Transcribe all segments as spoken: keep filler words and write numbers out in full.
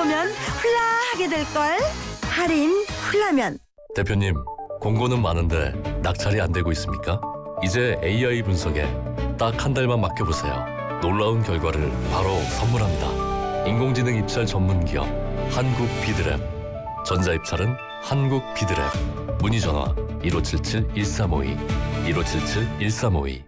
보면 훌라하게 될걸. 할인 훌라면. 대표님, 공고는 많은데 낙찰이 안 되고 있습니까? 이제 에이아이 분석에 딱 한 달만 맡겨보세요. 놀라운 결과를 바로 선물합니다. 인공지능 입찰 전문 기업 한국 비드랩. 전자입찰은 한국 비드랩. 문의 전화 일오칠칠 일삼오이 일오칠칠 일삼오이.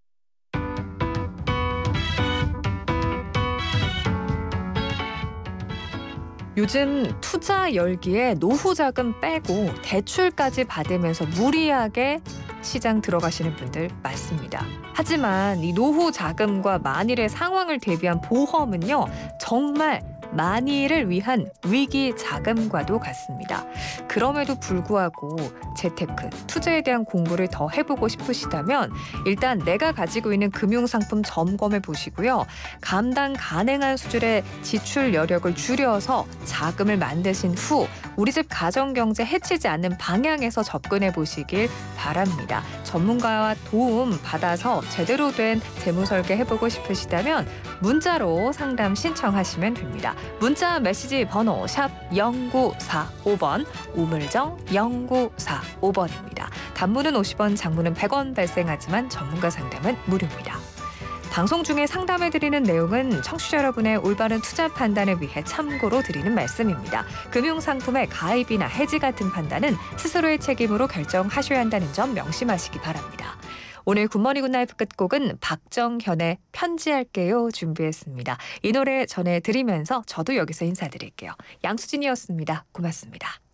요즘 투자 열기에 노후 자금 빼고 대출까지 받으면서 무리하게 시장 들어가시는 분들 많습니다. 하지만 이 노후 자금과 만일의 상황을 대비한 보험은요, 정말 만일을 위한 위기 자금과도 같습니다. 그럼에도 불구하고 재테크, 투자에 대한 공부를 더 해보고 싶으시다면 일단 내가 가지고 있는 금융상품 점검해 보시고요. 감당 가능한 수준의 지출 여력을 줄여서 자금을 만드신 후 우리 집 가정경제 해치지 않는 방향에서 접근해 보시길 바랍니다. 전문가와 도움 받아서 제대로 된 재무설계 해보고 싶으시다면 문자로 상담 신청하시면 됩니다. 문자 메시지 번호 샵 영구사오 번, 우물정 영구사오 번입니다. 단문은 오십 원, 장문은 백 원 발생하지만 전문가 상담은 무료입니다. 방송 중에 상담해드리는 내용은 청취자 여러분의 올바른 투자 판단을 위해 참고로 드리는 말씀입니다. 금융상품의 가입이나 해지 같은 판단은 스스로의 책임으로 결정하셔야 한다는 점 명심하시기 바랍니다. 오늘 굿모닝 굿나잇 끝곡은 박정현의 편지할게요 준비했습니다. 이 노래 전해드리면서 저도 여기서 인사드릴게요. 양수진이었습니다. 고맙습니다.